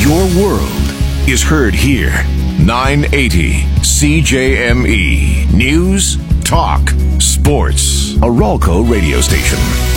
Your world is heard here. 980 CJME. News, talk, sports. A Ralco radio station.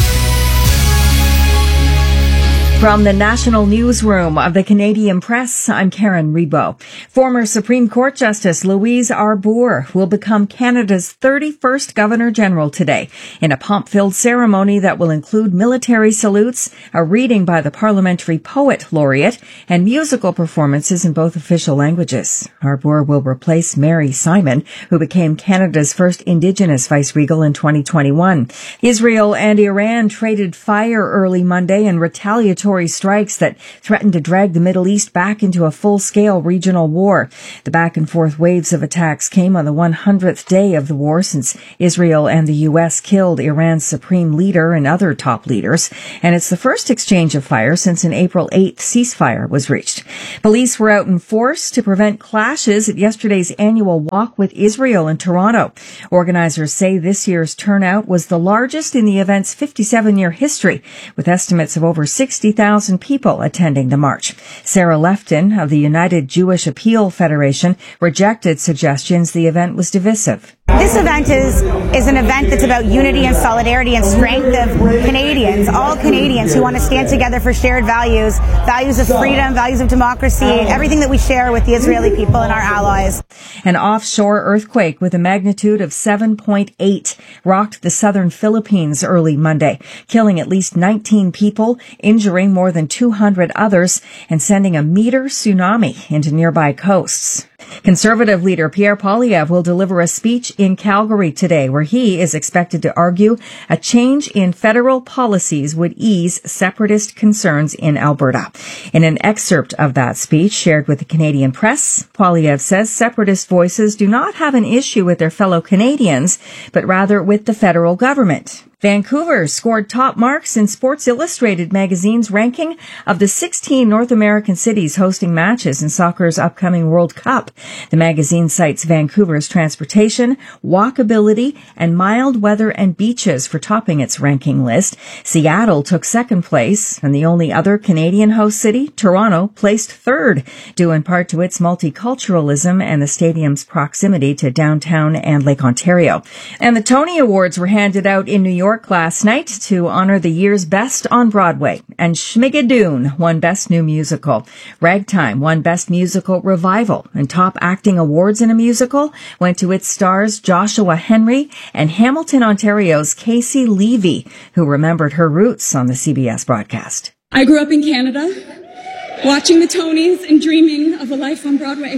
From the National Newsroom of the Canadian Press, I'm Karen Rebo. Former Supreme Court Justice Louise Arbour will become Canada's 31st Governor-General today in a pomp-filled ceremony that will include military salutes, a reading by the Parliamentary Poet Laureate, and musical performances in both official languages. Arbour will replace Mary Simon, who became Canada's first Indigenous vice-regal in 2021. Israel and Iran traded fire early Monday in retaliatory strikes that threatened to drag the Middle East back into a full-scale regional war. The back-and-forth waves of attacks came on the 100th day of the war since Israel and the U.S. killed Iran's supreme leader and other top leaders, and it's the first exchange of fire since an April 8th ceasefire was reached. Police were out in force to prevent clashes at yesterday's annual Walk with Israel in Toronto. Organizers say this year's turnout was the largest in the event's 57-year history, with estimates of over 60,000 people attending the march. Sarah Lefton of the United Jewish Appeal Federation rejected suggestions the event was divisive. This event is an event that's about unity and solidarity and strength of Canadians, all Canadians who want to stand together for shared values, values of freedom, values of democracy, everything that we share with the Israeli people and our allies. An offshore earthquake with a magnitude of 7.8 rocked the southern Philippines early Monday, killing at least 19 people, injuring more than 200 others, and sending a meter tsunami into nearby coasts. Conservative leader Pierre Poilievre will deliver a speech in Calgary today where he is expected to argue a change in federal policies would ease separatist concerns in Alberta. In an excerpt of that speech shared with the Canadian Press, Poilievre says separatist voices do not have an issue with their fellow Canadians, but rather with the federal government. Vancouver scored top marks in Sports Illustrated magazine's ranking of the 16 North American cities hosting matches in soccer's upcoming World Cup. The magazine cites Vancouver's transportation, walkability, and mild weather and beaches for topping its ranking list. Seattle took second place, and the only other Canadian host city, Toronto, placed third, due in part to its multiculturalism and the stadium's proximity to downtown and Lake Ontario. And the Tony Awards were handed out in New York last night to honor the year's best on Broadway, and Schmigadoon won Best New Musical. Ragtime won Best Musical Revival, and top acting awards in a musical went to its stars Joshua Henry and Hamilton, Ontario's Casey Levy, who remembered her roots on the CBS broadcast. I grew up in Canada, watching the Tonys and dreaming of a life on Broadway.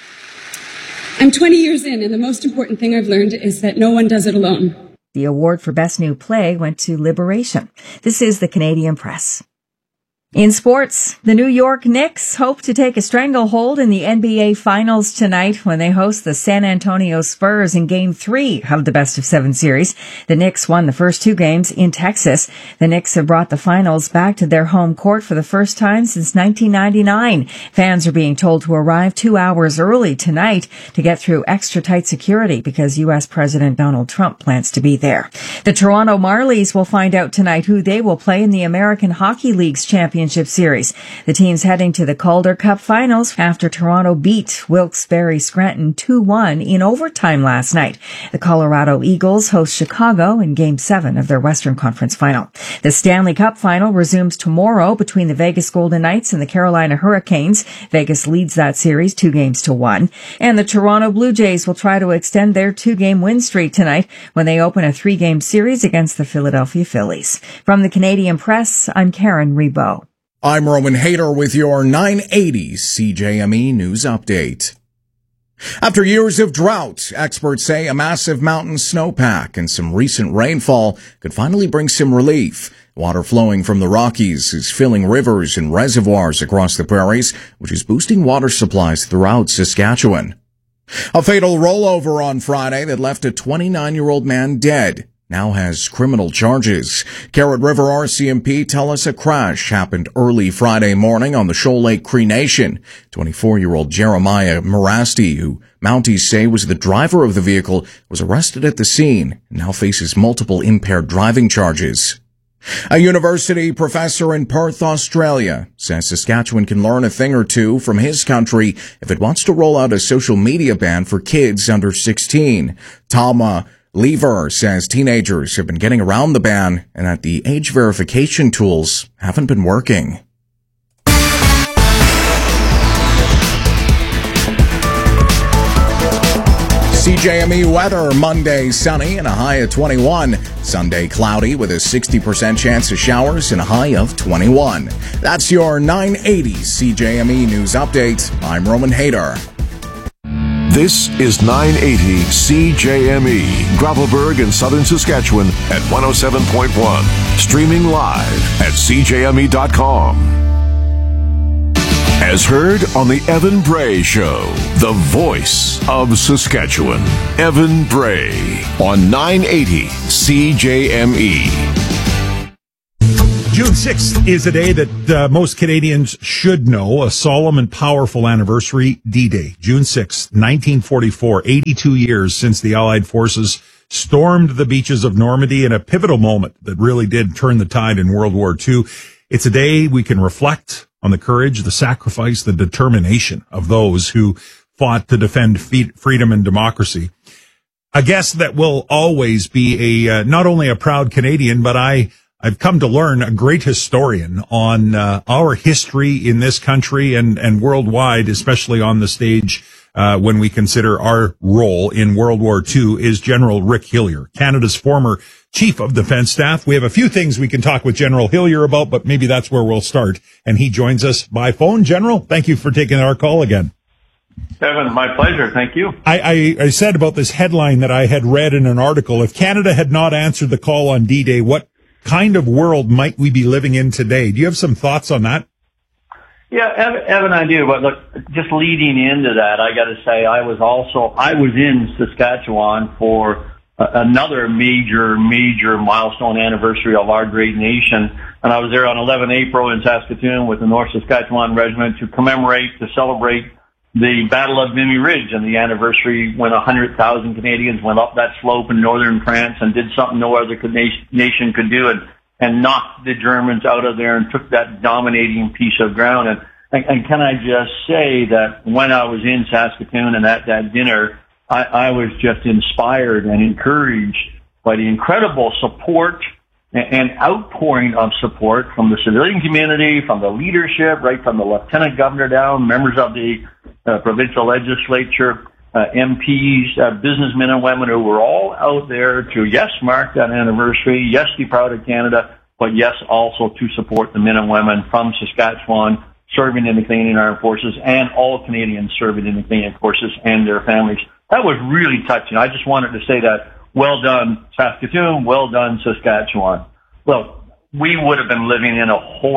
I'm 20 years in, and the most important thing I've learned is that no one does it alone. The award for Best New Play went to Liberation. This is the Canadian Press. In sports, the New York Knicks hope to take a stranglehold in the NBA Finals tonight when they host the San Antonio Spurs in Game 3 of the best-of-7 series. The Knicks won the first two games in Texas. The Knicks have brought the finals back to their home court for the first time since 1999. Fans are being told to arrive 2 hours early tonight to get through extra-tight security because U.S. President Donald Trump plans to be there. The Toronto Marlies will find out tonight who they will play in the American Hockey League's Championship Series. The team's heading to the Calder Cup Finals after Toronto beat Wilkes-Barre Scranton 2-1 in overtime last night. The Colorado Eagles host Chicago in Game 7 of their Western Conference Final. The Stanley Cup Final resumes tomorrow between the Vegas Golden Knights and the Carolina Hurricanes. Vegas leads that series 2-1. And the Toronto Blue Jays will try to extend their 2-game win streak tonight when they open a 3-game series against the Philadelphia Phillies. From the Canadian Press, I'm Karen Rebo. I'm Roman Hayter with your 980 CJME News Update. After years of drought, experts say a massive mountain snowpack and some recent rainfall could finally bring some relief. Water flowing from the Rockies is filling rivers and reservoirs across the prairies, which is boosting water supplies throughout Saskatchewan. A fatal rollover on Friday that left a 29-year-old man dead now has criminal charges. Carrot River RCMP tell us a crash happened early Friday morning on the Shoal Lake Cree Nation. 24-year-old Jeremiah Morasti, who Mounties say was the driver of the vehicle, was arrested at the scene and now faces multiple impaired driving charges. A university professor in Perth, Australia, says Saskatchewan can learn a thing or two from his country if it wants to roll out a social media ban for kids under 16. Tama Lever says teenagers have been getting around the ban and that the age verification tools haven't been working. CJME weather, Monday sunny and a high of 21. Sunday cloudy with a 60% chance of showers and a high of 21. That's your 980 CJME news update. I'm Roman Hayter. This is 980 CJME, Gravelburg in southern Saskatchewan at 107.1. Streaming live at CJME.com. As heard on the Evan Bray Show, the voice of Saskatchewan. Evan Bray on 980 CJME. June 6th is a day that most Canadians should know, a solemn and powerful anniversary, D-Day. June 6th, 1944, 82 years since the Allied forces stormed the beaches of Normandy in a pivotal moment that really did turn the tide in World War II. It's a day we can reflect on the courage, the sacrifice, the determination of those who fought to defend freedom and democracy. A guest that will always be not only a proud Canadian, but I've come to learn a great historian on our history in this country and worldwide, especially on the stage when we consider our role in World War II, is General Rick Hillier, Canada's former Chief of Defense Staff. We have a few things we can talk with General Hillier about, but maybe that's where we'll start. And he joins us by phone. General, thank you for taking our call again. Evan, my pleasure. Thank you. I said about this headline that I had read in an article, if Canada had not answered the call on D-Day, what kind of world might we be living in today? Do you have some thoughts on that? Yeah, Evan, I do. But look, just leading into that, I got to say I was in Saskatchewan for another major milestone anniversary of our great nation. And I was there on 11 April in Saskatoon with the North Saskatchewan Regiment to celebrate the Battle of Vimy Ridge and the anniversary when 100,000 Canadians went up that slope in northern France and did something no other nation could do and knocked the Germans out of there and took that dominating piece of ground. And can I just say that when I was in Saskatoon and at that dinner, I was just inspired and encouraged by the incredible support and outpouring of support from the civilian community, from the leadership, right from the lieutenant governor down, members of the provincial legislature, MPs, businessmen and women who were all out there to, yes, mark that anniversary, yes, be proud of Canada, but yes, also to support the men and women from Saskatchewan serving in the Canadian Armed Forces and all Canadians serving in the Canadian Forces and their families. That was really touching. I just wanted to say that. Well done, Saskatoon. Well done, Saskatchewan. Well, we would have been living in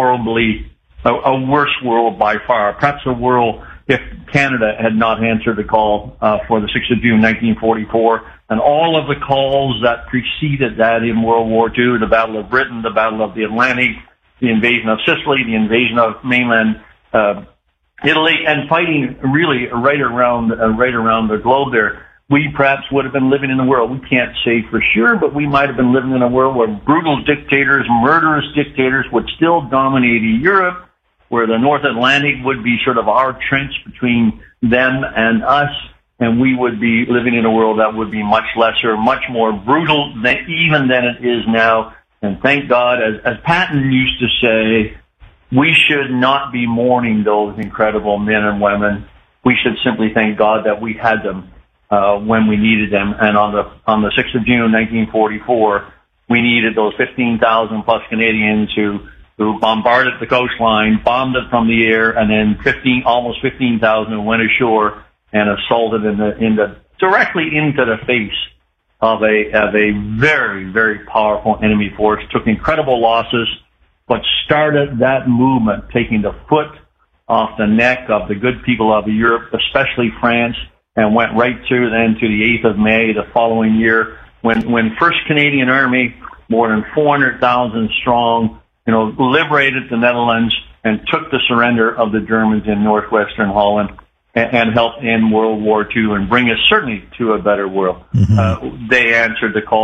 a worse world by far. Perhaps a world if Canada had not answered the call for the 6th of June, 1944, and all of the calls that preceded that in World War II, the Battle of Britain, the Battle of the Atlantic, the invasion of Sicily, the invasion of mainland Italy, and fighting really right around the globe there. We perhaps would have been living in a world, we can't say for sure, but we might have been living in a world where brutal dictators, murderous dictators would still dominate Europe, where the North Atlantic would be sort of our trench between them and us, and we would be living in a world that would be much lesser, much more brutal than it is now. And thank God, as Patton used to say, we should not be mourning those incredible men and women. We should simply thank God that we had them when we needed them. And on the 6th of June, 1944, we needed those 15,000 plus Canadians who bombarded the coastline, bombed it from the air, and then almost 15,000 went ashore and assaulted directly into the face of a very, very powerful enemy force, took incredible losses, but started that movement, taking the foot off the neck of the good people of Europe, especially France, and went right through then to the 8th of May the following year when 1st Canadian Army, more than 400,000 strong, liberated the Netherlands and took the surrender of the Germans in northwestern Holland and helped end World War II and bring us certainly to a better world. Mm-hmm. They answered the call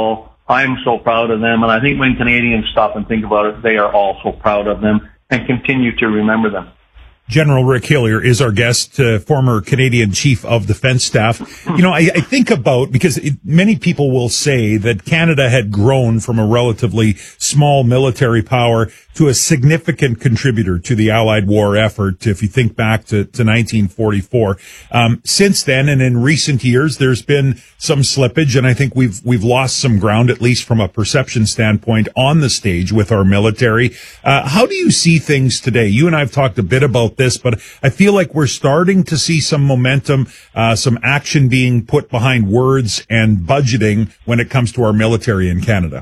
I'm so proud of them. And I think when Canadians stop and think about it, they are also proud of them and continue to remember them. General Rick Hillier is our guest, former Canadian Chief of Defense Staff. You know, I think about, because many people will say that Canada had grown from a relatively small military power to a significant contributor to the Allied war effort, if you think back to 1944. Since then, and in recent years, there's been some slippage, and I think we've lost some ground, at least from a perception standpoint, on the stage with our military. How do you see things today? You and I have talked a bit about this, but I feel like we're starting to see some momentum, some action being put behind words and budgeting when it comes to our military in Canada.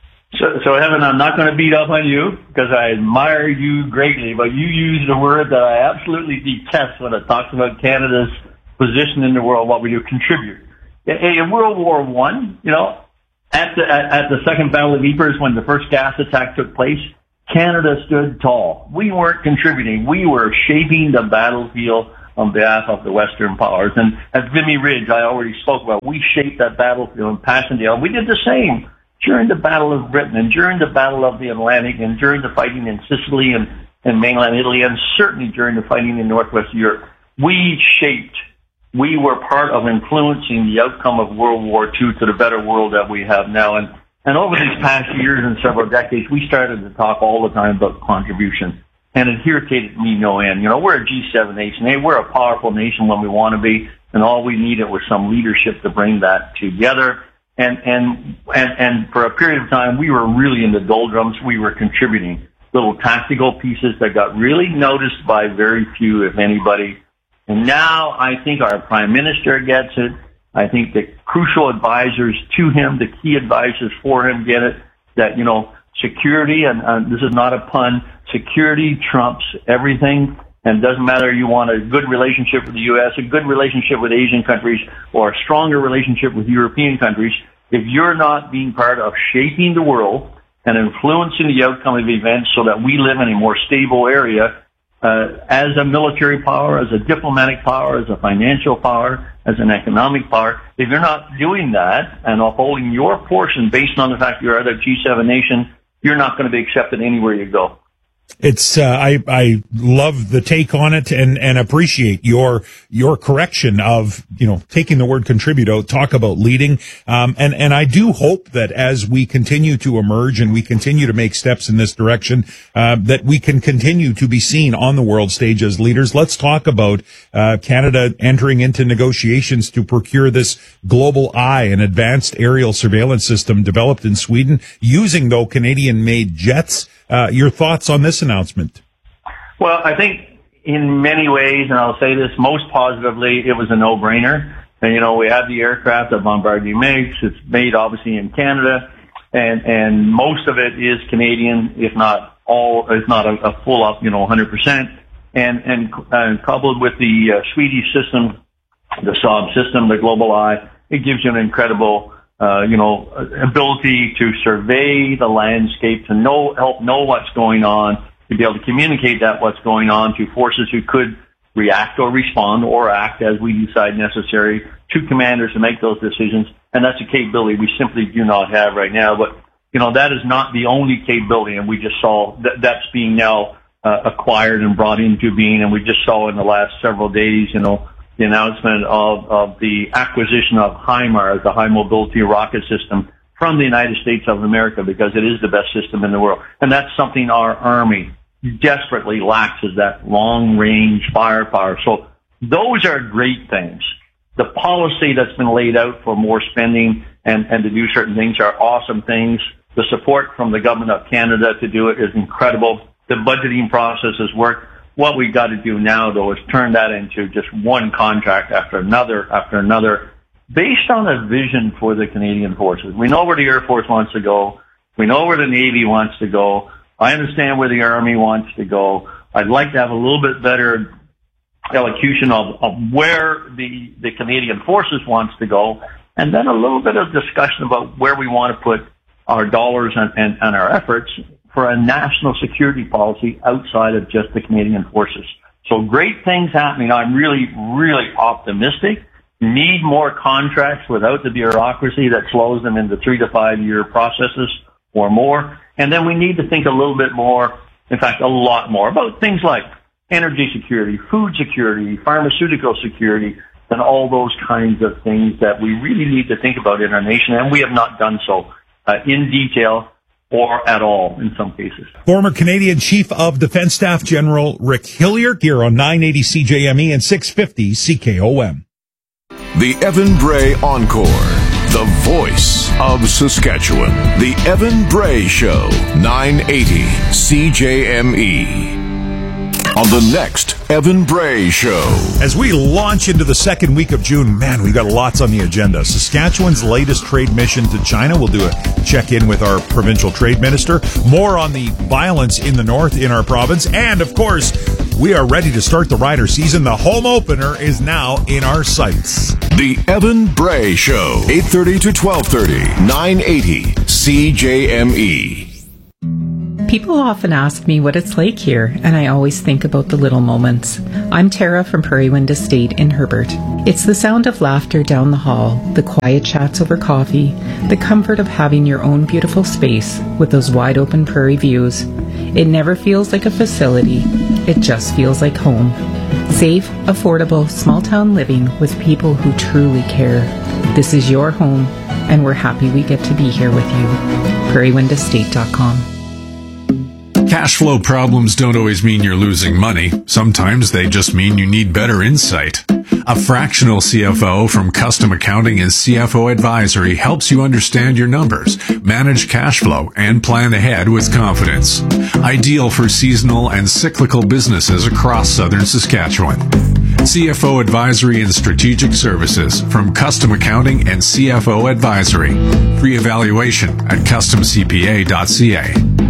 So Evan, I'm not going to beat up on you because I admire you greatly, but you used a word that I absolutely detest when it talks about Canada's position in the world, what we do, contribute. In World War I, you know, at the Second Battle of Ypres, when the first gas attack took place, Canada stood tall. We weren't contributing. We were shaping the battlefield on behalf of the Western powers. And at Vimy Ridge, I already spoke about, we shaped that battlefield in Passchendaele. We did the same during the Battle of Britain and during the Battle of the Atlantic and during the fighting in Sicily and mainland Italy and certainly during the fighting in Northwest Europe. We were part of influencing the outcome of World War II to the better world that we have now. And over these past years and several decades, we started to talk all the time about contribution. And it irritated me no end. You know, we're a G7 nation. Hey, we're a powerful nation when we want to be, and all we needed was some leadership to bring that together. And for a period of time, we were really in the doldrums. We were contributing little tactical pieces that got really noticed by very few, if anybody. And now I think our Prime Minister gets it. I think the crucial advisors to him, the key advisors for him get it, that, you know, security, and this is not a pun, security trumps everything. And it doesn't matter, you want a good relationship with the U.S., a good relationship with Asian countries, or a stronger relationship with European countries. If you're not being part of shaping the world and influencing the outcome of events so that we live in a more stable area, as a military power, as a diplomatic power, as a financial power, as an economic power, if you're not doing that and upholding your portion based on the fact you're at a G7 nation, you're not going to be accepted anywhere you go. It's, I love the take on it and appreciate your correction of, you know, taking the word contribute out, talk about leading. And I do hope that as we continue to emerge and we continue to make steps in this direction, that we can continue to be seen on the world stage as leaders. Let's talk about, Canada entering into negotiations to procure this Global Eye, an advanced aerial surveillance system developed in Sweden using, though, Canadian-made jets. Your thoughts on this announcement? Well, I think in many ways, and I'll say this most positively, it was a no-brainer. And, you know, we have the aircraft that Bombardier makes. It's made, obviously, in Canada. And most of it is Canadian, if not all, if not a full up, you know, 100%. And coupled with the Swedish system, the Saab system, the Global Eye, it gives you an incredible ability to survey the landscape, to help know what's going on, to be able to communicate what's going on to forces who could react or respond or act as we decide necessary, to commanders to make those decisions. And that's a capability we simply do not have right now. But, you know, that is not the only capability. And we just saw that's being now acquired and brought into being. And we just saw in the last several days, you know, the announcement of the acquisition of HIMARS, the High Mobility Rocket System, from the United States of America, because it is the best system in the world. And that's something our Army desperately lacks, is that long-range firepower. So those are great things. The policy that's been laid out for more spending and to do certain things are awesome things. The support from the government of Canada to do it is incredible. The budgeting process has worked. What we've got to do now, though, is turn that into just one contract after another, based on a vision for the Canadian Forces. We know where the Air Force wants to go. We know where the Navy wants to go. I understand where the Army wants to go. I'd like to have a little bit better elocution of where the Canadian Forces wants to go, and then a little bit of discussion about where we want to put our dollars and our efforts for a national security policy outside of just the Canadian Forces. So great things happening. I'm really, really optimistic. need more contracts without the bureaucracy that slows them into 3 to 5 year processes or more. And then we need to think a little bit more, in fact, a lot more about things like energy security, food security, pharmaceutical security, and all those kinds of things that we really need to think about in our nation. And we have not done so in detail or at all in some cases. Former Canadian Chief of Defense Staff General Rick Hillier here on 980 CJME and 650 CKOM. The Evan Bray Encore, the voice of Saskatchewan. The Evan Bray Show, 980 CJME. On the next Evan Bray Show. As we launch into the second week of June, man, we've got lots on the agenda. Saskatchewan's latest trade mission to China. We'll do a check-in with our provincial trade minister. More on the violence in the north in our province. And, of course, we are ready to start the rider season. The home opener is now in our sights. The Evan Bray Show, 8:30 to 12:30, 980 CJME. People often ask me what it's like here, and I always think about the little moments. I'm Tara from Prairie Wind Estate in Herbert. It's the sound of laughter down the hall, the quiet chats over coffee, the comfort of having your own beautiful space with those wide open prairie views. It never feels like a facility, it just feels like home. Safe, affordable, small town living with people who truly care. This is your home, and we're happy we get to be here with you. prairiewindestate.com. Cash flow problems don't always mean you're losing money. Sometimes they just mean you need better insight. A fractional CFO from Custom Accounting and CFO Advisory helps you understand your numbers, manage cash flow, and plan ahead with confidence. Ideal for seasonal and cyclical businesses across southern Saskatchewan. CFO Advisory and Strategic Services from Custom Accounting and CFO Advisory. Free evaluation at customcpa.ca.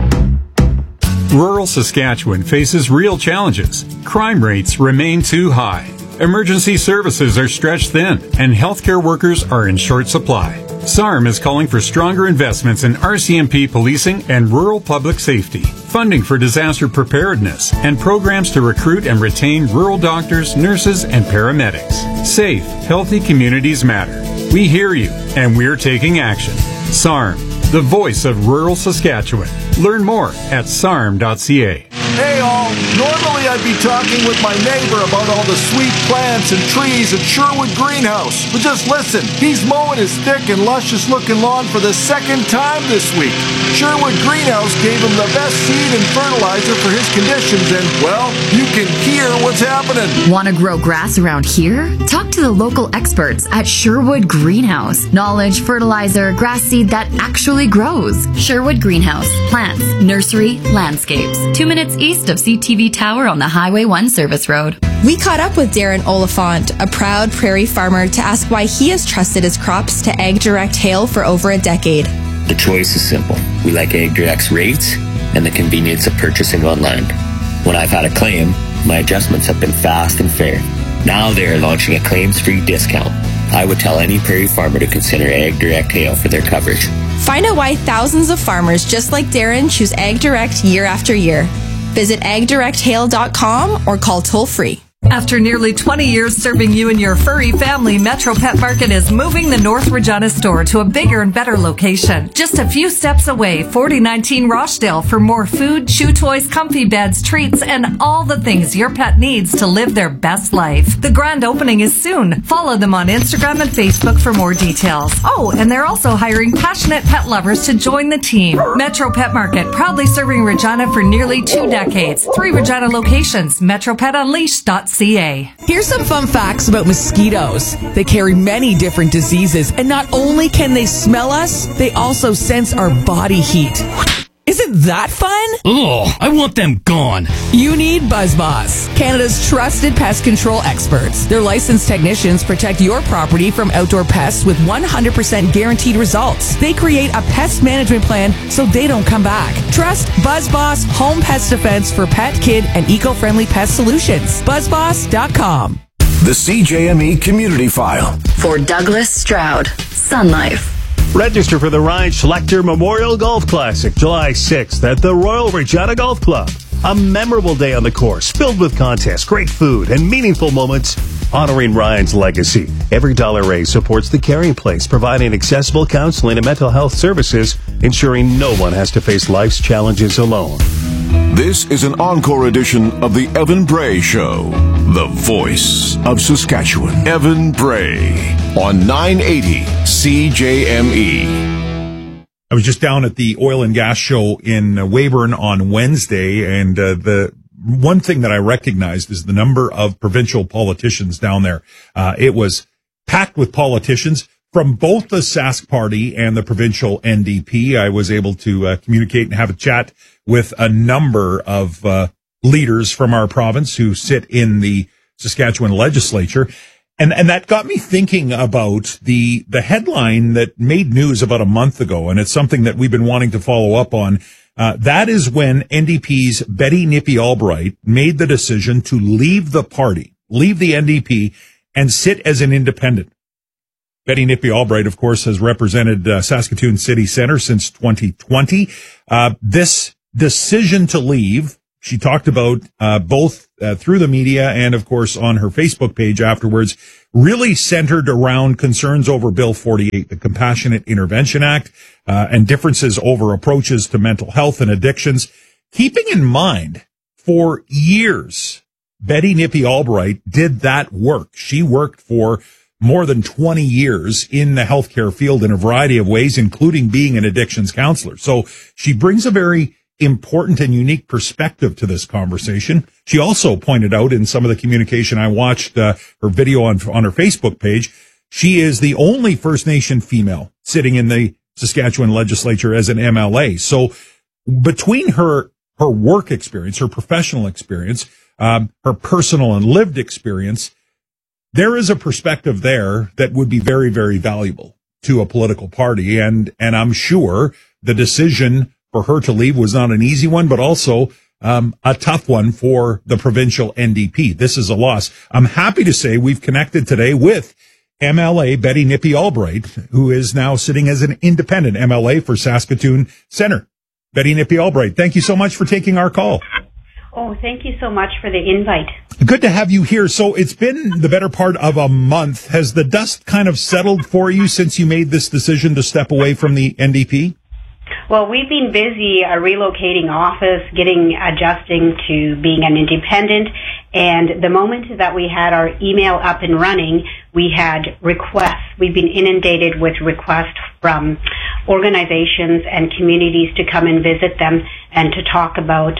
Rural Saskatchewan faces real challenges. Crime rates remain too high. Emergency services are stretched thin, and healthcare workers are in short supply. SARM is calling for stronger investments in RCMP policing and rural public safety, funding for disaster preparedness, and programs to recruit and retain rural doctors, nurses, and paramedics. Safe, healthy communities matter. We hear you, and we're taking action. SARM, the voice of rural Saskatchewan. Learn more at sarm.ca. Hey all, normally I'd be talking with my neighbor about all the sweet plants and trees at Sherwood Greenhouse. But just listen, he's mowing his thick and luscious looking lawn for the second time this week. Sherwood Greenhouse gave him the best seed and fertilizer for his conditions and, well, you can hear what's happening. Want to grow grass around here? Talk to the local experts at Sherwood Greenhouse. Knowledge, fertilizer, grass seed that actually grows. Sherwood Greenhouse. Plants, nursery, landscapes. 2 minutes east of CTV Tower on the Highway 1 service road. We caught up with Darren Oliphant, a proud prairie farmer, to ask why he has trusted his crops to Ag Direct Hail for over a decade. The choice is simple. We like Ag Direct's rates and the convenience of purchasing online. When I've had a claim, my adjustments have been fast and fair. Now they are launching a claims-free discount. I would tell any prairie farmer to consider Ag Direct Hail for their coverage. Find out why thousands of farmers just like Darren choose Ag Direct year after year. Visit agdirecthail.com or call toll-free. After nearly 20 years serving you and your furry family, Metro Pet Market is moving the North Regina store to a bigger and better location. Just a few steps away, 4019 Rochdale, for more food, chew toys, comfy beds, treats, and all the things your pet needs to live their best life. The grand opening is soon. Follow them on Instagram and Facebook for more details. Oh, and they're also hiring passionate pet lovers to join the team. Metro Pet Market, proudly serving Regina for nearly 2 decades. 3 Regina locations, metropetunleashed.ca. Here's some fun facts about mosquitoes. They carry many different diseases, and not only can they smell us, they also sense our body heat. Isn't that fun? Ugh, I want them gone. You need BuzzBoss, Canada's trusted pest control experts. Their licensed technicians protect your property from outdoor pests with 100% guaranteed results. They create a pest management plan so they don't come back. Trust BuzzBoss Home Pest Defense for pet, kid, and eco-friendly pest solutions. BuzzBoss.com. The CJME Community File. For Douglas Stroud, Sun Life. Register for the Ryan Schlechter Memorial Golf Classic, July 6th at the Royal Regina Golf Club. A memorable day on the course, filled with contests, great food, and meaningful moments, honoring Ryan's legacy. Every dollar raised supports the Caring Place, providing accessible counseling and mental health services, ensuring no one has to face life's challenges alone. This is an encore edition of the Evan Bray Show, the voice of Saskatchewan. Evan Bray on 980 CJME. I was just down at the oil and gas show in Weyburn on Wednesday, and the one thing that I recognized is the number of provincial politicians down there. It was packed with politicians from both the Sask Party and the provincial NDP. I was able to communicate and have a chat with a number of leaders from our province who sit in the Saskatchewan legislature. And that got me thinking about the headline that made news about a month ago, and it's something that we've been wanting to follow up on. That is when NDP's Betty Nippy Albright made the decision to leave the party, leave the NDP, and sit as an independent. Betty Nippy Albright, of course, has represented Saskatoon City Centre since 2020. This decision to leave, she talked about both through the media and, of course, on her Facebook page afterwards, really centered around concerns over Bill 48, the Compassionate Intervention Act, and differences over approaches to mental health and addictions. Keeping in mind, for years, Betty Nippy Albright did that work. She worked for more than 20 years in the healthcare field in a variety of ways, including being an addictions counselor. So she brings a very important and unique perspective to this conversation. She also pointed out in some of the communication I watched, her video on her Facebook page, she is the only First Nation female sitting in the Saskatchewan legislature as an MLA. So between her work experience, her professional experience, her personal and lived experience, there is a perspective there that would be very, very valuable to a political party. And I'm sure the decision for her to leave was not an easy one, but also a tough one for the provincial NDP. This is a loss. I'm happy to say we've connected today with MLA Betty Nippy Albright, who is now sitting as an independent MLA for Saskatoon Centre. Betty Nippy Albright, thank you so much for taking our call. Oh, thank you so much for the invite. Good to have you here. So it's been the better part of a month. Has the dust kind of settled for you since you made this decision to step away from the NDP? Well, we've been busy relocating office, adjusting to being an independent, and the moment that we had our email up and running, we had requests. We've been inundated with requests from organizations and communities to come and visit them and to talk about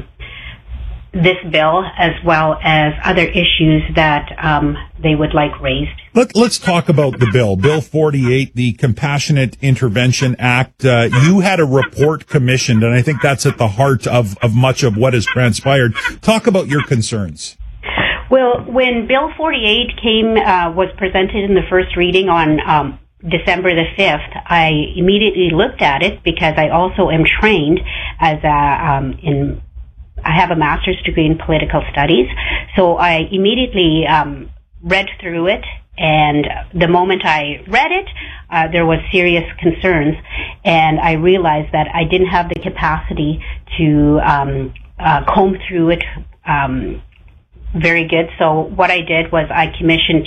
this bill as well as other issues that they would like raised. Let's talk about the bill, Bill 48, the Compassionate Intervention Act. You had a report commissioned, and I think that's at the heart of much of what has transpired. Talk about your concerns. Well, when Bill 48 was presented in the first reading on December the 5th, I immediately looked at it because I also am trained as I have a master's degree in political studies, so I immediately read through it, and the moment I read it, there was serious concerns, and I realized that I didn't have the capacity to comb through it very good. So what I did was I commissioned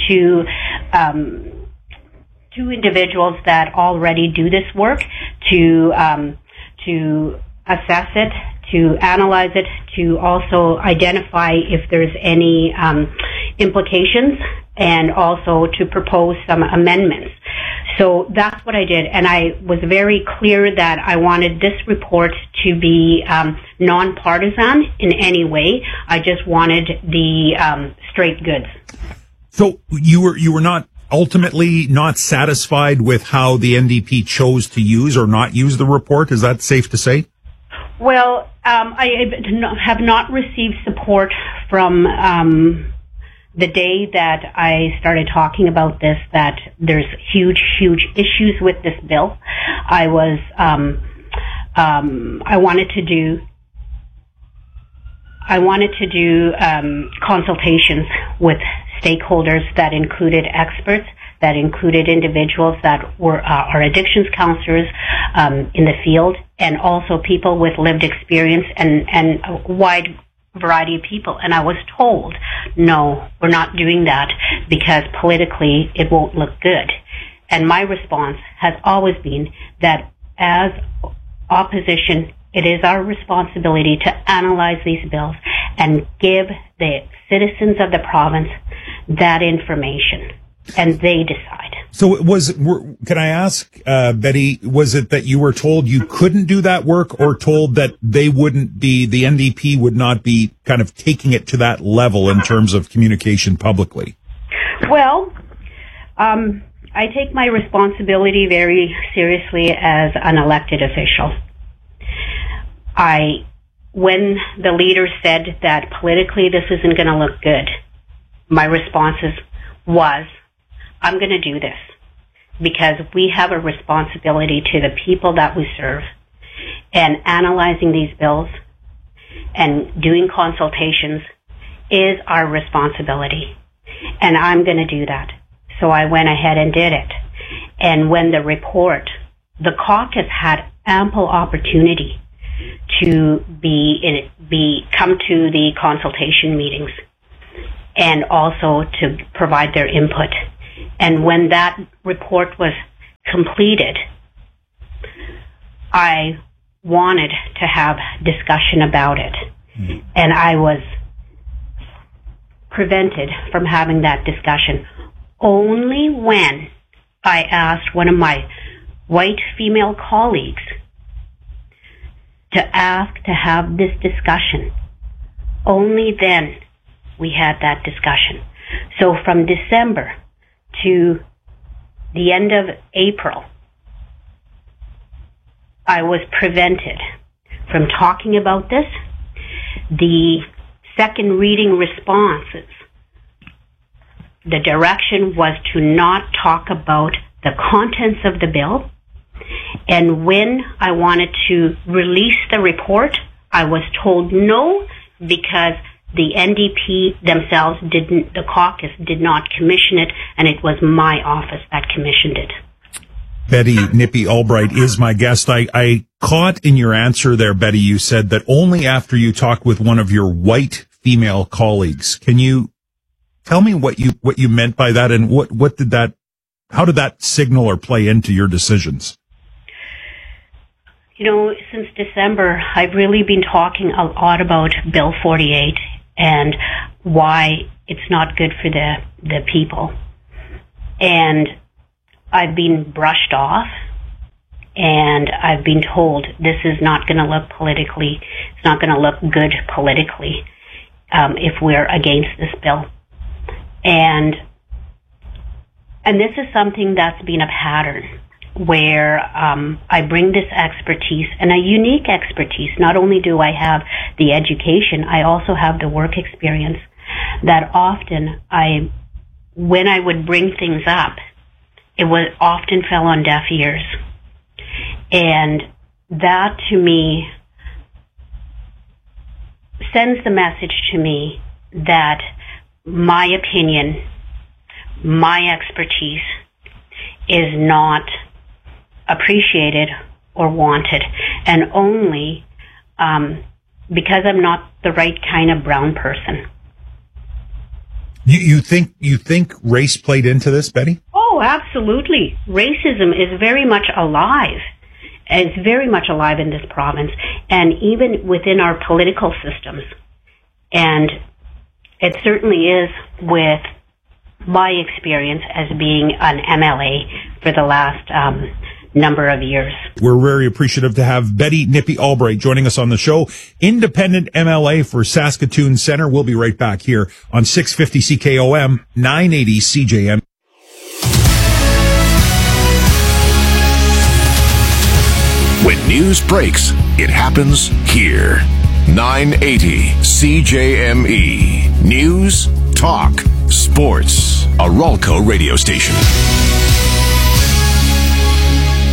two individuals that already do this work to assess it, to analyze it, to also identify if there's any implications, and also to propose some amendments. So that's what I did, and I was very clear that I wanted this report to be nonpartisan in any way. I just wanted the straight goods. So you were not ultimately not satisfied with how the NDP chose to use or not use the report? Is that safe to say? Well, I have not received support from the day that I started talking about this, that there's huge issues with this bill. I wanted to do consultations with stakeholders that included experts, that included individuals that are addictions counselors in the field, and also people with lived experience and a wide variety of people. And I was told, no, we're not doing that because politically it won't look good. And my response has always been that as opposition, it is our responsibility to analyze these bills and give the citizens of the province that information, and they decide. So can I ask, Betty, was it that you were told you couldn't do that work, or told that the NDP would not be kind of taking it to that level in terms of communication publicly? Well, I take my responsibility very seriously as an elected official. When the leader said that politically this isn't going to look good, my response was, I'm going to do this because we have a responsibility to the people that we serve, and analyzing these bills and doing consultations is our responsibility, and I'm going to do that. So I went ahead and did it. And when the caucus had ample opportunity to come to the consultation meetings and also to provide their input. And when that report was completed, I wanted to have discussion about it. Mm-hmm. And I was prevented from having that discussion only when I asked one of my white female colleagues to ask to have this discussion. Only then we had that discussion. So from December to the end of April, I was prevented from talking about this. The second reading responses, the direction was to not talk about the contents of the bill. And when I wanted to release the report, I was told no, because the NDP themselves the caucus did not commission it, and it was my office that commissioned it. Betty Nippy Albright is my guest. I caught in your answer there, Betty, you said that only after you talked with one of your white female colleagues. Can you tell me what you meant by that, and how did that signal or play into your decisions? You know, since December, I've really been talking a lot about Bill 48 and why it's not good for the people. And I've been brushed off, and I've been told this is not going to look it's not going to look good politically if we're against this bill. And this is something that's been a pattern where I bring this expertise, and a unique expertise. Not only do I have the education, I also have the work experience, that often when I would bring things up, it often fell on deaf ears. And that, to me, sends the message to me that my opinion, my expertise is not appreciated or wanted, and only because I'm not the right kind of brown person. You think race played into this, Betty? Oh, absolutely. Racism is very much alive. It's very much alive in this province, and even within our political systems. And it certainly is with my experience as being an MLA for the last number of years. We're very appreciative to have Betty Nippy Albright joining us on the show. Independent MLA for Saskatoon Centre. We'll be right back here on 650 CKOM, 980 CJM. When news breaks, it happens here. 980 CJME. News, talk, sports. A Ralco radio station.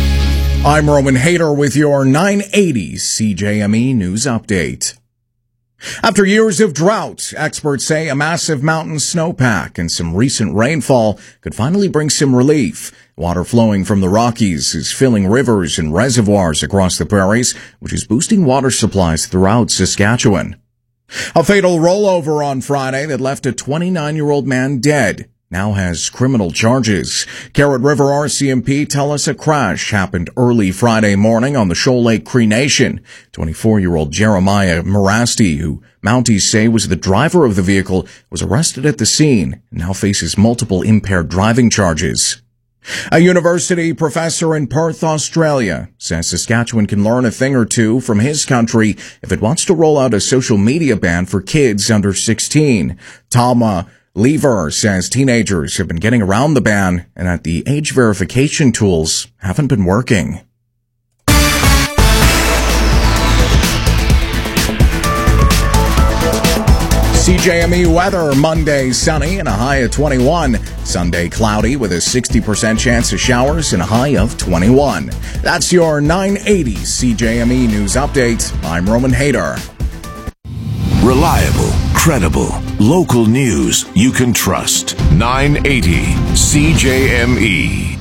I'm Roman Hader with your 980 CJME News Update. After years of drought, experts say a massive mountain snowpack and some recent rainfall could finally bring some relief. Water flowing from the Rockies is filling rivers and reservoirs across the prairies, which is boosting water supplies throughout Saskatchewan. A fatal rollover on Friday that left a 29-year-old man dead now has criminal charges. Carrot River RCMP tell us a crash happened early Friday morning on the Shoal Lake Cree Nation. 24-year-old Jeremiah Morasti, who Mounties say was the driver of the vehicle, was arrested at the scene and now faces multiple impaired driving charges. A university professor in Perth, Australia, says Saskatchewan can learn a thing or two from his country if it wants to roll out a social media ban for kids under 16. Tama Lever says teenagers have been getting around the ban and that the age verification tools haven't been working. CJME weather, Monday sunny and a high of 21. Sunday cloudy with a 60% chance of showers and a high of 21. That's your 980 CJME news update. I'm Roman Hader. Reliable, credible, local news you can trust. 980 CJME.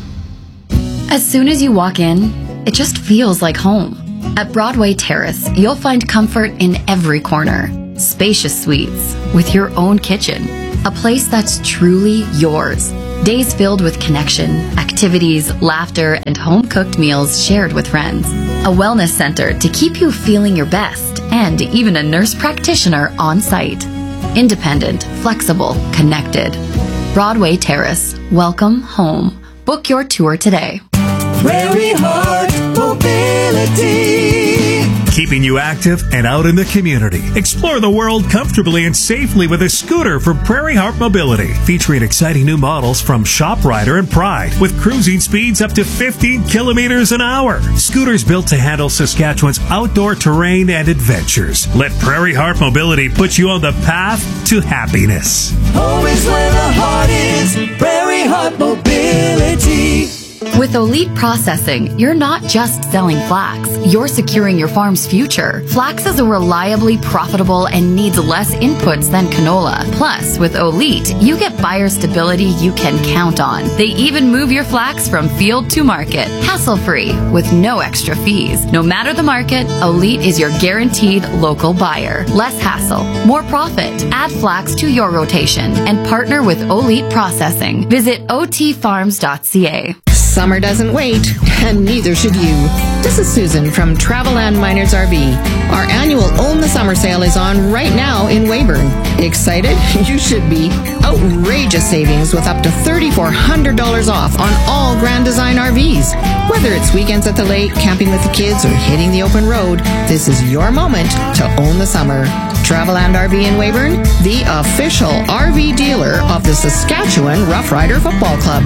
As soon as you walk in, it just feels like home. At Broadway Terrace, you'll find comfort in every corner. Spacious suites with your own kitchen. A place that's truly yours. Days filled with connection, activities, laughter, and home-cooked meals shared with friends. A wellness center to keep you feeling your best, and even a nurse practitioner on site. Independent, flexible, connected. Broadway Terrace. Welcome home. Book your tour today. Prairie Heart Mobility. Keeping you active and out in the community. Explore the world comfortably and safely with a scooter from Prairie Heart Mobility. Featuring exciting new models from ShopRider and Pride with cruising speeds up to 15 kilometers an hour. Scooters built to handle Saskatchewan's outdoor terrain and adventures. Let Prairie Heart Mobility put you on the path to happiness. Home is where the heart is. Prairie Heart Mobility. With Elite Processing, you're not just selling flax, you're securing your farm's future. Flax is a reliably profitable and needs less inputs than canola. Plus, with Elite, you get buyer stability you can count on. They even move your flax from field to market, hassle-free, with no extra fees. No matter the market, Elite is your guaranteed local buyer. Less hassle, more profit. Add flax to your rotation and partner with Elite Processing. Visit otfarms.ca. Summer doesn't wait, and neither should you. This is Susan from Traveland Miners RV. Our annual Own the Summer sale is on right now in Weyburn. Excited? You should be. Outrageous savings with up to $3,400 off on all Grand Design RVs. Whether it's weekends at the lake, camping with the kids, or hitting the open road, this is your moment to own the summer. Traveland RV in Weyburn, the official RV dealer of the Saskatchewan Rough Rider Football Club.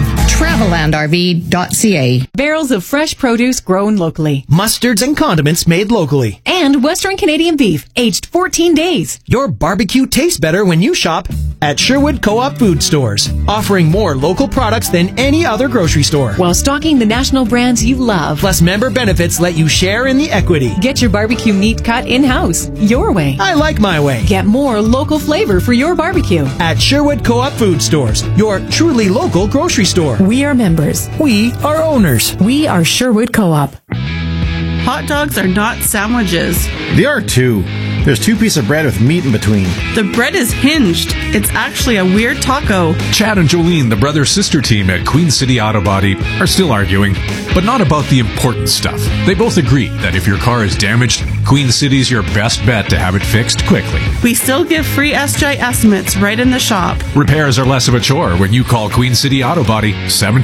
TravelandRV.ca. Barrels of fresh produce grown locally. Mustards and condiments made locally. And Western Canadian beef, aged 14 days. Your barbecue tastes better when you shop at Sherwood Co-op Food Stores, offering more local products than any other grocery store. While stocking the national brands you love. Plus member benefits let you share in the equity. Get your barbecue meat cut in-house, your way. I like my way. Get more local flavor for your barbecue. At Sherwood Co-op Food Stores, your truly local grocery store. We are members. We are owners. We are Sherwood Co-op. Hot dogs are not sandwiches. They are too. There's 2 pieces of bread with meat in between. The bread is hinged. It's actually a weird taco. Chad and Jolene, the brother-sister team at Queen City Auto Body, are still arguing, but not about the important stuff. They both agree that if your car is damaged, Queen City's your best bet to have it fixed quickly. We still give free SJ estimates right in the shop. Repairs are less of a chore when you call Queen City Auto Body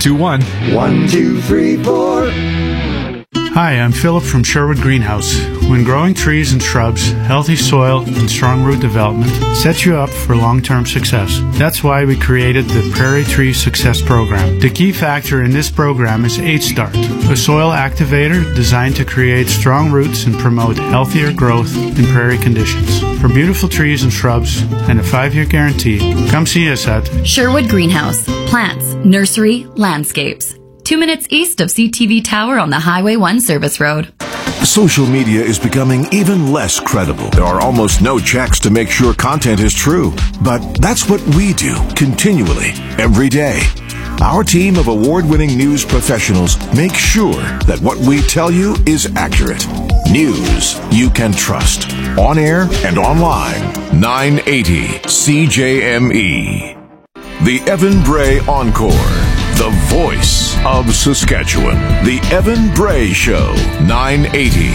721-1234. Hi, I'm Philip from Sherwood Greenhouse. When growing trees and shrubs, healthy soil and strong root development sets you up for long-term success. That's why we created the Prairie Tree Success Program. The key factor in this program is H-Start, a soil activator designed to create strong roots and promote healthier growth in prairie conditions. For beautiful trees and shrubs and a 5-year guarantee, come see us at Sherwood Greenhouse. Plants, nursery, landscapes. 2 minutes east of CTV Tower on the Highway 1 Service Road. Social media is becoming even less credible. There are almost no checks to make sure content is true. But that's what we do continually, every day. Our team of award-winning news professionals make sure that what we tell you is accurate. News you can trust. On air and online. 980 CJME. The Evan Bray Encore. The voice of Saskatchewan. The Evan Bray Show. 980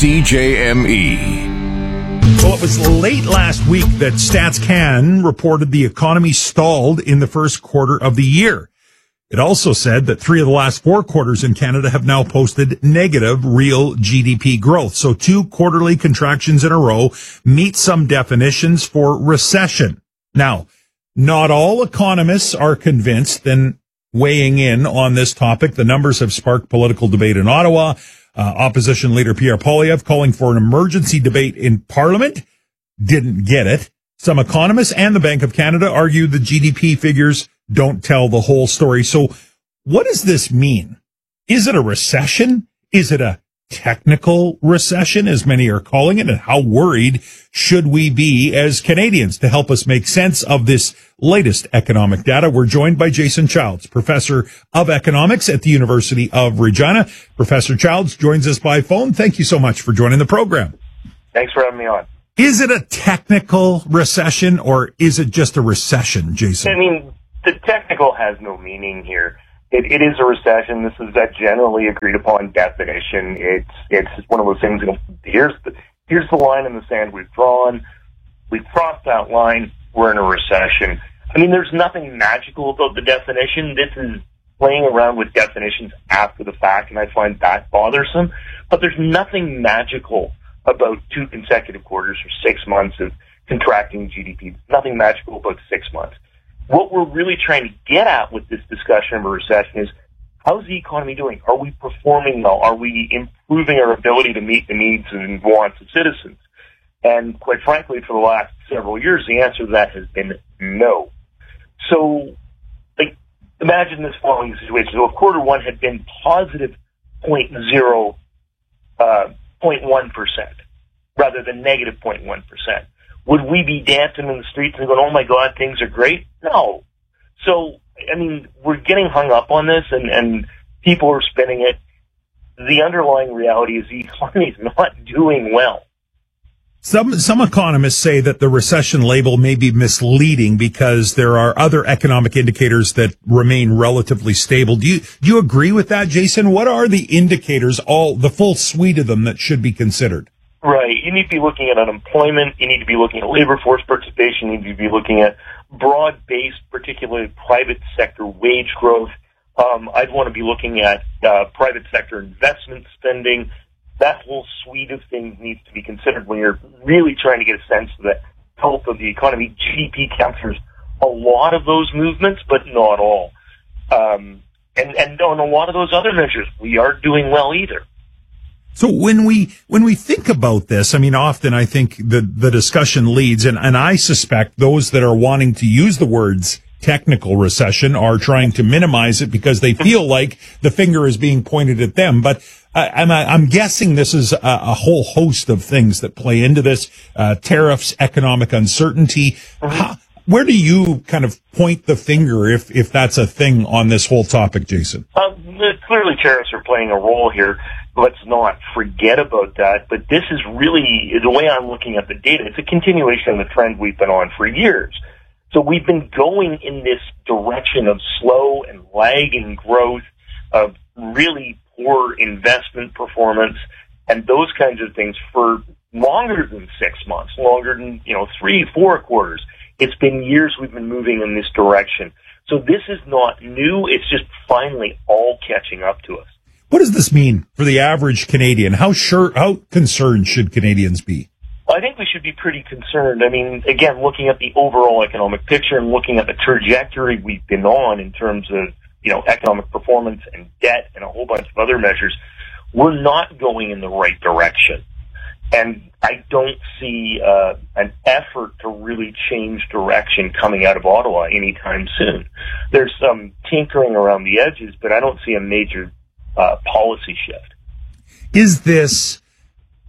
CJME. Well, it was late last week that StatsCan reported the economy stalled in the first quarter of the year. It also said that 3 of the last 4 quarters in Canada have now posted negative real GDP growth. So 2 quarterly contractions in a row meet some definitions for recession. Now, not all economists are convinced, and weighing in on this topic, the numbers have sparked political debate in Ottawa. Opposition leader Pierre Poilievre calling for an emergency debate in Parliament. Didn't get it. Some economists and the Bank of Canada argue the GDP figures don't tell the whole story. So what does this mean? Is it a recession? Is it a technical recession, as many are calling it? And how worried should we be as Canadians? To help us make sense of this latest economic data, we're joined by Jason Childs, professor of economics at the University of Regina. Professor Childs joins us by phone. Thank you so much for joining the program. Thanks for having me on. Is it a technical recession, or is it just a recession, Jason? I mean, the technical has no meaning here. It is a recession. This is a generally agreed upon definition. It's one of those things. Here's the line in the sand we've drawn. We've crossed that line. We're in a recession. I mean, there's nothing magical about the definition. This is playing around with definitions after the fact, and I find that bothersome. But there's nothing magical about 2 consecutive quarters or 6 months of contracting GDP. Nothing magical about 6 months. What we're really trying to get at with this discussion of a recession is, how's the economy doing? Are we performing well? Are we improving our ability to meet the needs and wants of citizens? And quite frankly, for the last several years, the answer to that has been no. So, imagine this following situation. So if quarter one had been positive 0.1%, rather than negative 0.1%. Would we be dancing in the streets and going, oh my God, things are great? No. So, I mean, we're getting hung up on this and people are spinning it. The underlying reality is the economy is not doing well. Some economists say that the recession label may be misleading because there are other economic indicators that remain relatively stable. Do you agree with that, Jason? What are the indicators, the full suite of them, that should be considered? Right. You need to be looking at unemployment. You need to be looking at labor force participation. You need to be looking at broad-based, particularly private sector wage growth. I'd want to be looking at private sector investment spending. That whole suite of things needs to be considered when you're really trying to get a sense of the health of the economy. GDP captures a lot of those movements, but not all. And on a lot of those other measures, we aren't doing well either. So when we think about this, I mean, often I think the discussion leads, and I suspect those that are wanting to use the words technical recession are trying to minimize it because they feel like the finger is being pointed at them. But I'm guessing this is a whole host of things that play into this, tariffs, economic uncertainty. Where do you kind of point the finger if that's a thing on this whole topic, Jason? Clearly tariffs are playing a role here. Let's not forget about that. But this is really, the way I'm looking at the data, it's a continuation of the trend we've been on for years. So we've been going in this direction of slow and lagging growth, of really poor investment performance, and those kinds of things for longer than 6 months, longer than, 3-4 quarters. It's been years we've been moving in this direction. So this is not new. It's just finally all catching up to us. What does this mean for the average Canadian? How concerned should Canadians be? I think we should be pretty concerned. I mean, again, looking at the overall economic picture and looking at the trajectory we've been on in terms of, economic performance and debt and a whole bunch of other measures, we're not going in the right direction. And I don't see an effort to really change direction coming out of Ottawa anytime soon. There's some tinkering around the edges, but I don't see a major policy shift. Is this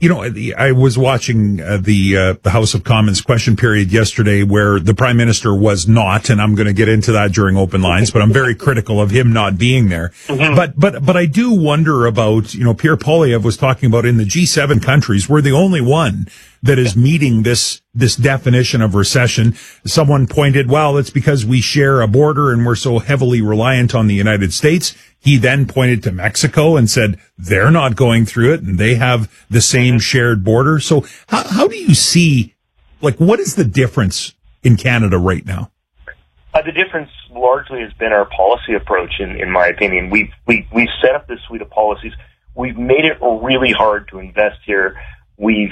I was watching the House of Commons question period yesterday where the Prime Minister was not, and I'm going to get into that during open lines, but I'm very critical of him not being there. Mm-hmm. But I do wonder about, Pierre Poilievre was talking about in the G7 countries, we're the only one that is meeting this definition of recession. Someone pointed, well, it's because we share a border and we're so heavily reliant on the United States. He then pointed to Mexico and said they're not going through it and they have the same shared border. So how do you see, what is the difference in Canada right now? The difference largely has been our policy approach, in my opinion. We've set up this suite of policies. We've made it really hard to invest here. We've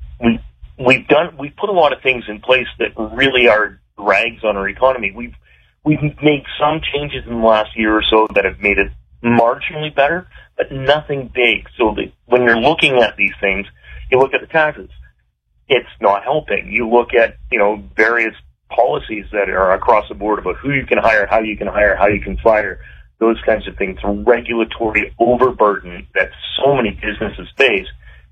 put a lot of things in place that really are drags on our economy. We've made some changes in the last year or so that have made it marginally better, but nothing big. So when you're looking at these things, you look at the taxes. It's not helping. You look at, various policies that are across the board about who you can hire, how you can hire, how you can fire, those kinds of things. Regulatory overburden that so many businesses face.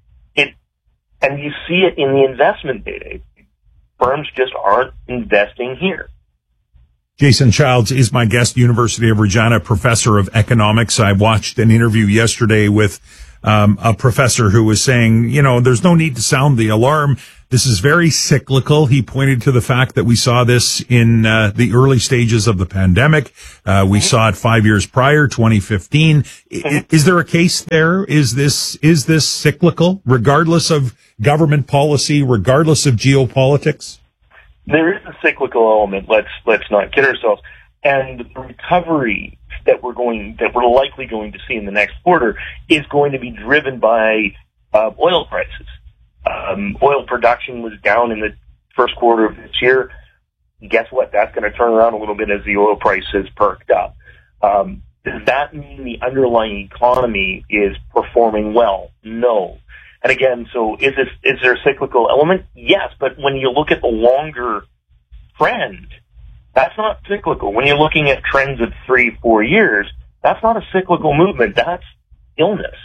And you see it in the investment data. Firms just aren't investing here. Jason Childs is my guest, University of Regina professor of economics. I watched an interview yesterday with a professor who was saying, there's no need to sound the alarm. This is very cyclical. He pointed to the fact that we saw this in the early stages of the pandemic. We saw it 5 years prior, 2015. Is there a case there? Is this cyclical, regardless of government policy, regardless of geopolitics? There is a cyclical element. Let's not kid ourselves. And the recovery that we're likely going to see in the next quarter is going to be driven by oil prices. Oil production was down in the first quarter of this year. Guess what? That's going to turn around a little bit as the oil price has perked up. Does that mean the underlying economy is performing well? No. And again, so is there a cyclical element? Yes, but when you look at the longer trend, that's not cyclical. When you're looking at trends of 3-4 years, that's not a cyclical movement. That's illness.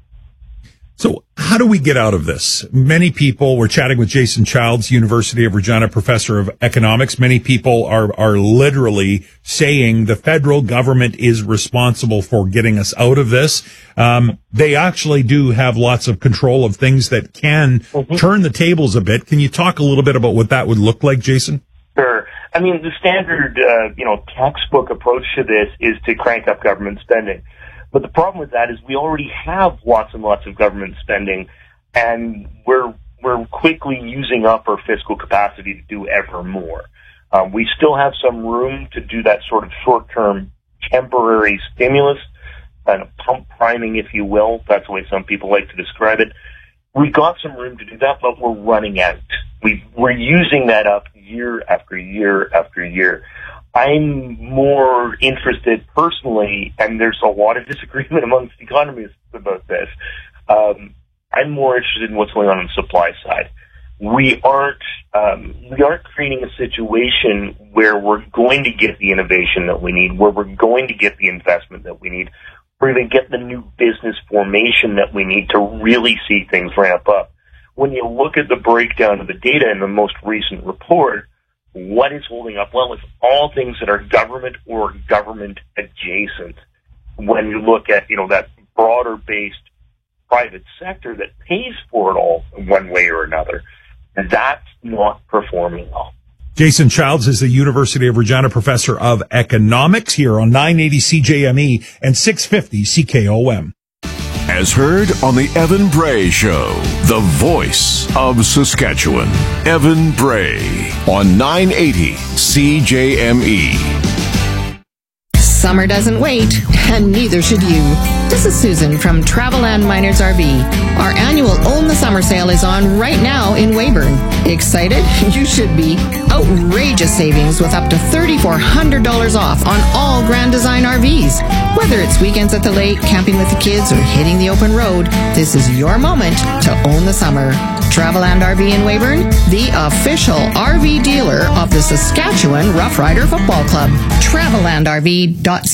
So how do we get out of this? Many people, we're chatting with Jason Childs, University of Regina professor of economics. Many people are literally saying the federal government is responsible for getting us out of this. They actually do have lots of control of things that can turn the tables a bit. Can you talk a little bit about what that would look like, Jason? Sure. I mean, the standard, textbook approach to this is to crank up government spending. But the problem with that is we already have lots and lots of government spending, and we're quickly using up our fiscal capacity to do ever more. We still have some room to do that sort of short-term temporary stimulus, kind of pump priming, if you will. That's the way some people like to describe it. We've got some room to do that, but we're running out. We're using that up year after year after year. I'm more interested personally, and there's a lot of disagreement amongst economists about this. I'm more interested in what's going on the supply side. We aren't creating a situation where we're going to get the innovation that we need, where we're going to get the investment that we need, or even get the new business formation that we need to really see things ramp up. When you look at the breakdown of the data in the most recent report, what is holding up well is all things that are government or government adjacent. When you look at, that broader based private sector that pays for it all in one way or another, that's not performing well. Jason Childs is the University of Regina professor of economics here on 980 CJME and 650 CKOM. As heard on the Evan Bray Show, the voice of Saskatchewan. Evan Bray on 980 CJME. Summer doesn't wait, and neither should you. This is Susan from Traveland Miners RV. Our annual Own the Summer sale is on right now in Weyburn. Excited? You should be. Outrageous savings with up to $3,400 off on all Grand Design RVs. Whether it's weekends at the lake, camping with the kids, or hitting the open road, this is your moment to own the summer. Traveland RV in Weyburn, the official RV dealer of the Saskatchewan Rough Rider Football Club.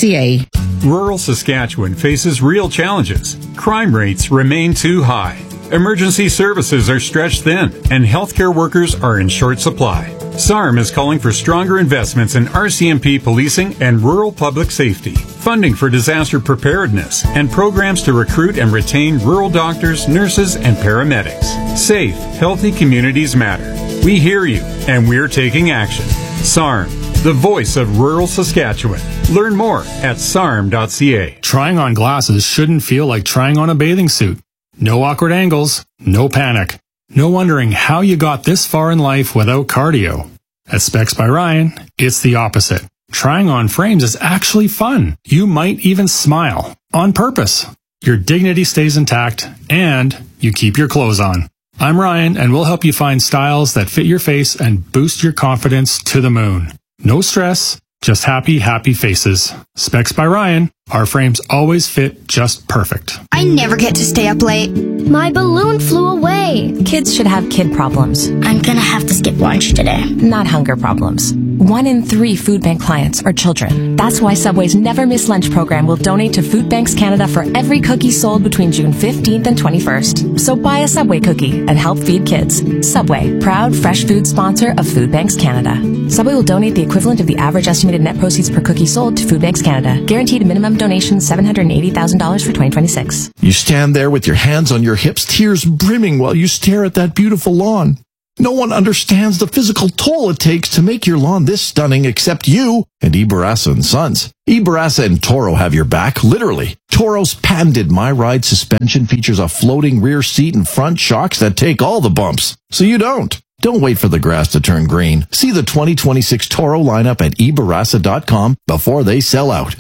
TravelandRV.ca. Rural Saskatchewan faces real challenges. Crime rates remain too high. emergency services are stretched thin, and healthcare workers are in short supply. SARM is calling for stronger investments in RCMP policing and rural public safety, funding for disaster preparedness, and programs to recruit and retain rural doctors, nurses, and paramedics. Safe, healthy communities matter. We hear you, and we're taking action. SARM, the voice of rural Saskatchewan. Learn more at sarm.ca. Trying on glasses shouldn't feel like trying on a bathing suit. No awkward angles, no panic. No wondering how you got this far in life without cardio. At Specs by Ryan, it's the opposite. Trying on frames is actually fun. You might even smile. On purpose. Your dignity stays intact, and you keep your clothes on. I'm Ryan, and we'll help you find styles that fit your face and boost your confidence to the moon. No stress, just happy, happy faces. Specs by Ryan. Our frames always fit just perfect. I never get to stay up late. My balloon flew away. Kids should have kid problems. I'm gonna have to skip lunch today. Not hunger problems. 1 in 3 food bank clients are children. That's why Subway's Never Miss Lunch program will donate to Food Banks Canada for every cookie sold between June 15th and 21st. So buy a Subway cookie and help feed kids. Subway, proud fresh food sponsor of Food Banks Canada. Subway will donate the equivalent of the average estimated net proceeds per cookie sold to Food Banks Canada. Guaranteed minimum donation $780,000 for 2026. You stand there with your hands on your hips, tears brimming while you stare at that beautiful lawn. No one understands the physical toll it takes to make your lawn this stunning except you and Ibarasa & Sons. Ibarasa and Toro have your back, literally. Toro's patented MyRide suspension features a floating rear seat and front shocks that take all the bumps, so you don't. Don't wait for the grass to turn green. See the 2026 Toro lineup at Ibarasa.com before they sell out.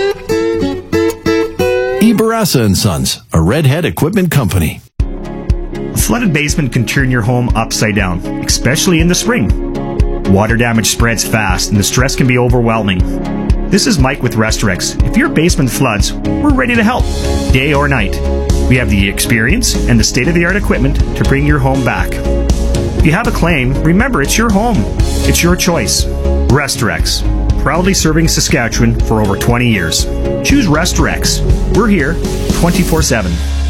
Ibarasa & Sons, a Redhead equipment company. A flooded basement can turn your home upside down, especially in the spring. Water damage spreads fast and the stress can be overwhelming. This is Mike with Restorex. If your basement floods, we're ready to help, day or night. We have the experience and the state-of-the-art equipment to bring your home back. If you have a claim, remember it's your home. It's your choice. Restorex, proudly serving Saskatchewan for over 20 years. Choose Restorex. We're here 24/7.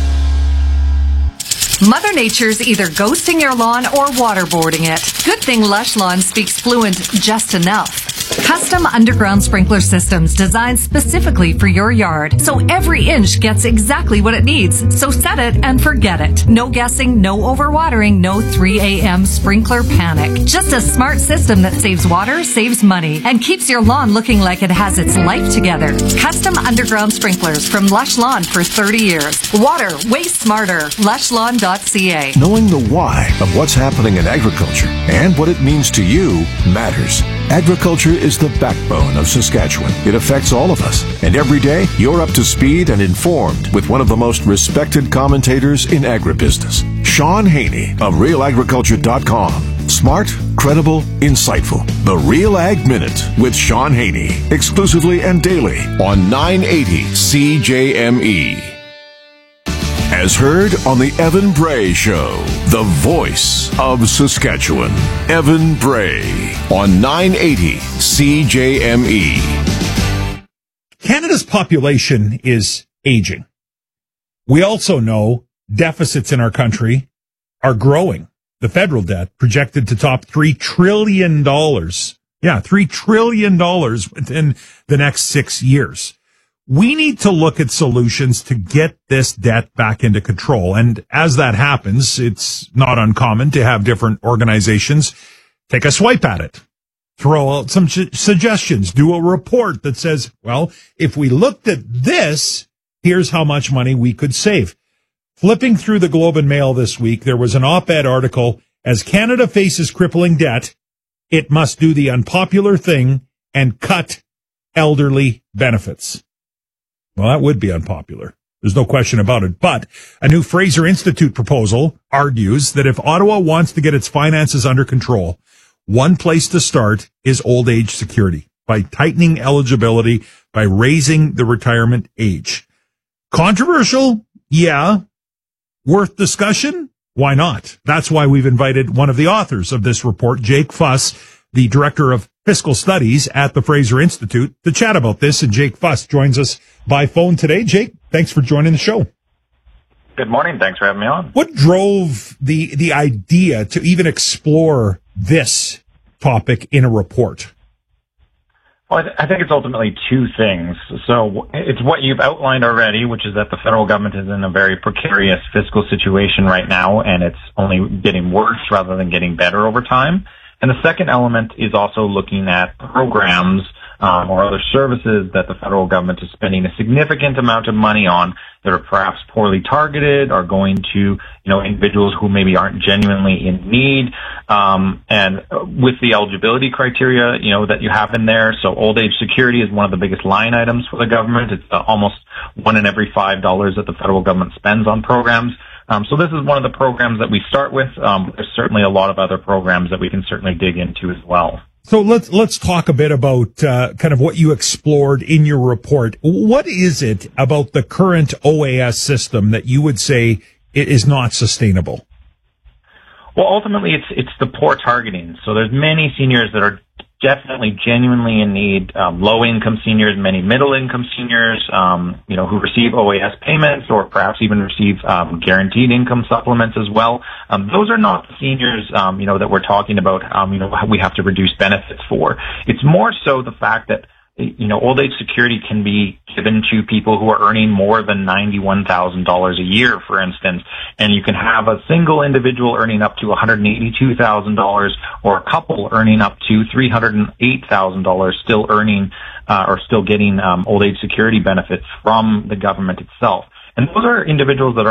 Mother Nature's either ghosting your lawn or waterboarding it. Good thing Lush Lawn speaks fluent just enough. Custom underground sprinkler systems designed specifically for your yard, so every inch gets exactly what it needs. So set it and forget it. No guessing, no overwatering, no 3 a.m. sprinkler panic. Just a smart system that saves water, saves money, and keeps your lawn looking like it has its life together. Custom underground sprinklers from Lush Lawn for 30 years. Water, way smarter. LushLawn.ca. Knowing the why of what's happening in agriculture and what it means to you matters. Agriculture is the backbone of Saskatchewan. It affects all of us. And every day, you're up to speed and informed with one of the most respected commentators in agribusiness, Sean Haney of RealAgriculture.com. Smart, credible, insightful. The Real Ag Minute with Sean Haney. Exclusively and daily on 980 CJME. As heard on the Evan Bray Show, the voice of Saskatchewan. Evan Bray on 980 CJME. Canada's population is aging. We also know deficits in our country are growing. The federal debt projected to top $3 trillion. Yeah, $3 trillion within the next 6 years. We need to look at solutions to get this debt back into control. And as that happens, it's not uncommon to have different organizations take a swipe at it, throw out some suggestions, do a report that says, well, if we looked at this, here's how much money we could save. Flipping through the Globe and Mail this week, there was an op-ed article, as Canada faces crippling debt, it must do the unpopular thing and cut elderly benefits. Well, that would be unpopular. There's no question about it. But a new Fraser Institute proposal argues that if Ottawa wants to get its finances under control, one place to start is old age security by tightening eligibility, by raising the retirement age. Controversial? Yeah. Worth discussion? Why not? That's why we've invited one of the authors of this report, Jake Fuss, the director of fiscal studies at the Fraser Institute, to chat about this. And Jake Fuss joins us by phone today. Jake, thanks for joining the show. Good morning. Thanks for having me on. What drove the idea to even explore this topic in a report? Well, I think it's ultimately two things. So it's what you've outlined already, which is that the federal government is in a very precarious fiscal situation right now, and it's only getting worse rather than getting better over time. And the second element is also looking at programs or other services that the federal government is spending a significant amount of money on that are perhaps poorly targeted, are going to, individuals who maybe aren't genuinely in need, and with the eligibility criteria, that you have in there. So old age security is one of the biggest line items for the government. It's almost $1 in every $5 that the federal government spends on programs. So this is one of the programs that we start with. There's certainly a lot of other programs that we can certainly dig into as well. So let's talk a bit about kind of what you explored in your report. What is it about the current OAS system that you would say it is not sustainable? Well, ultimately, it's the poor targeting. So there's many seniors that are definitely genuinely in need, low-income seniors, many middle-income seniors, who receive OAS payments or perhaps even receive guaranteed income supplements as well. Those are not the seniors, that we're talking about, we have to reduce benefits for. It's more so the fact that old age security can be given to people who are earning more than $91,000 a year, for instance, and you can have a single individual earning up to $182,000 or a couple earning up to $308,000 still earning or still getting old age security benefits from the government itself. And those are individuals that are